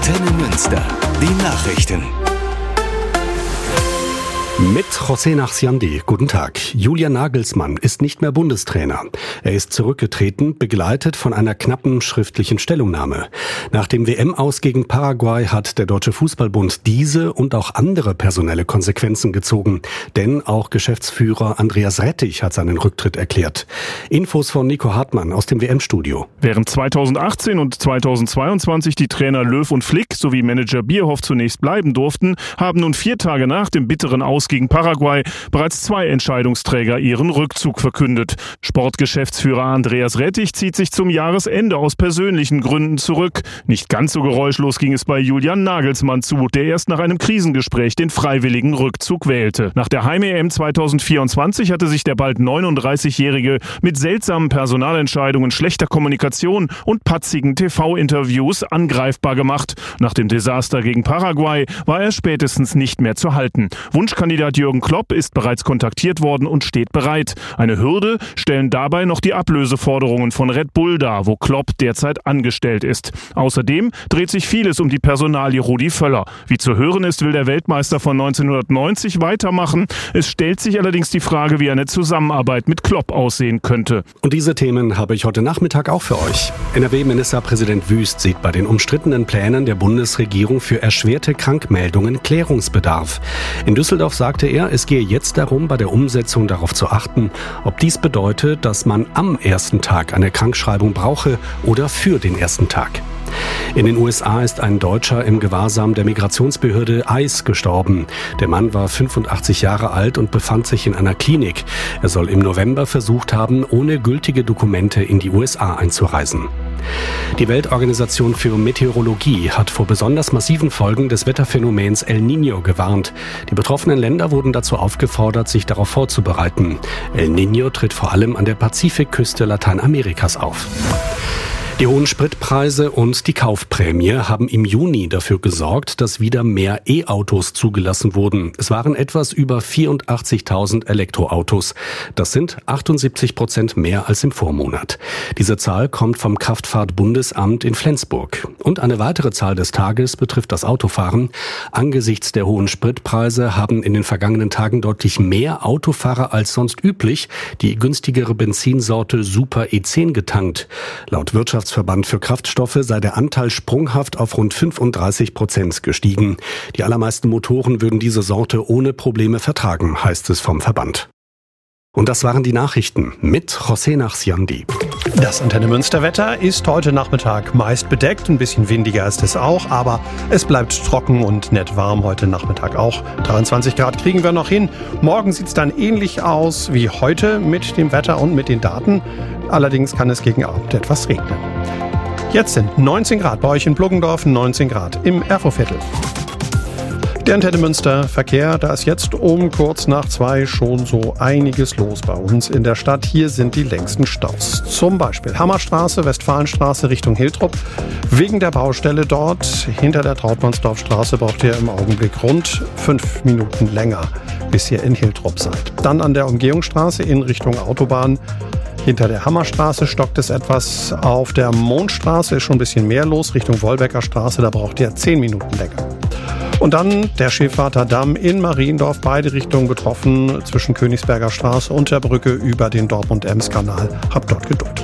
Antenne Münster, die Nachrichten. Mit José Nachsiandi. Guten Tag. Julian Nagelsmann ist nicht mehr Bundestrainer. Er ist zurückgetreten, begleitet von einer knappen schriftlichen Stellungnahme. Nach dem WM-Aus gegen Paraguay hat der Deutsche Fußballbund diese und auch andere personelle Konsequenzen gezogen. Denn auch Geschäftsführer Andreas Rettich hat seinen Rücktritt erklärt. Infos von Nico Hartmann aus dem WM-Studio. Während 2018 und 2022 die Trainer Löw und Flick sowie Manager Bierhoff zunächst bleiben durften, haben nun 4 Tage nach dem bitteren Aus gegen Paraguay bereits 2 Entscheidungsträger ihren Rückzug verkündet. Sportgeschäftsführer Andreas Rettich zieht sich zum Jahresende aus persönlichen Gründen zurück. Nicht ganz so geräuschlos ging es bei Julian Nagelsmann zu, der erst nach einem Krisengespräch den freiwilligen Rückzug wählte. Nach der Heim-EM 2024 hatte sich der bald 39-Jährige mit seltsamen Personalentscheidungen, schlechter Kommunikation und patzigen TV-Interviews angreifbar gemacht. Nach dem Desaster gegen Paraguay war er spätestens nicht mehr zu halten. Wunschkandidat Jürgen Klopp ist bereits kontaktiert worden und steht bereit. Eine Hürde stellen dabei noch die Ablöseforderungen von Red Bull dar, wo Klopp derzeit angestellt ist. Außerdem dreht sich vieles um die Personalie Rudi Völler. Wie zu hören ist, will der Weltmeister von 1990 weitermachen. Es stellt sich allerdings die Frage, wie eine Zusammenarbeit mit Klopp aussehen könnte. Und diese Themen habe ich heute Nachmittag auch für euch. NRW-Ministerpräsident Wüst sieht bei den umstrittenen Plänen der Bundesregierung für erschwerte Krankmeldungen Klärungsbedarf. In Düsseldorf sagte er, es gehe jetzt darum, bei der Umsetzung darauf zu achten, ob dies bedeutet, dass man am ersten Tag eine Krankschreibung brauche oder für den ersten Tag. In den USA ist ein Deutscher im Gewahrsam der Migrationsbehörde ICE gestorben. Der Mann war 85 Jahre alt und befand sich in einer Klinik. Er soll im November versucht haben, ohne gültige Dokumente in die USA einzureisen. Die Weltorganisation für Meteorologie hat vor besonders massiven Folgen des Wetterphänomens El Niño gewarnt. Die betroffenen Länder wurden dazu aufgefordert, sich darauf vorzubereiten. El Niño tritt vor allem an der Pazifikküste Lateinamerikas auf. Die hohen Spritpreise und die Kaufprämie haben im Juni dafür gesorgt, dass wieder mehr E-Autos zugelassen wurden. Es waren etwas über 84.000 Elektroautos. Das sind 78% mehr als im Vormonat. Diese Zahl kommt vom Kraftfahrtbundesamt in Flensburg. Und eine weitere Zahl des Tages betrifft das Autofahren. Angesichts der hohen Spritpreise haben in den vergangenen Tagen deutlich mehr Autofahrer als sonst üblich die günstigere Benzinsorte Super E10 getankt. Laut Wirtschaftsverband für Kraftstoffe sei der Anteil sprunghaft auf rund 35% gestiegen. Die allermeisten Motoren würden diese Sorte ohne Probleme vertragen, heißt es vom Verband. Und das waren die Nachrichten mit José Nachsiandi. Das Antenne Münster Wetter ist heute Nachmittag meist bedeckt. Ein bisschen windiger ist es auch, aber es bleibt trocken und nett warm heute Nachmittag auch. 23 Grad kriegen wir noch hin. Morgen sieht es dann ähnlich aus wie heute mit dem Wetter und mit den Daten. Allerdings kann es gegen Abend etwas regnen. Jetzt sind 19 Grad bei euch in Pluggendorf, 19 Grad im Erfurtviertel. Der Antenne Münster Verkehr, da ist jetzt um kurz nach 2 schon so einiges los bei uns in der Stadt. Hier sind die längsten Staus. Zum Beispiel Hammerstraße, Westfalenstraße Richtung Hiltrup. Wegen der Baustelle dort hinter der Trautmannsdorfstraße braucht ihr im Augenblick rund 5 Minuten länger, bis ihr in Hiltrup seid. Dann an der Umgehungsstraße in Richtung Autobahn. Hinter der Hammerstraße stockt es etwas. Auf der Mondstraße ist schon ein bisschen mehr los. Richtung Wolbecker Straße, da braucht ihr 10 Minuten länger. Und dann der Schiffahrter Damm in Mariendorf, beide Richtungen betroffen, zwischen Königsberger Straße und der Brücke über den Dortmund-Ems-Kanal. Habt dort Geduld.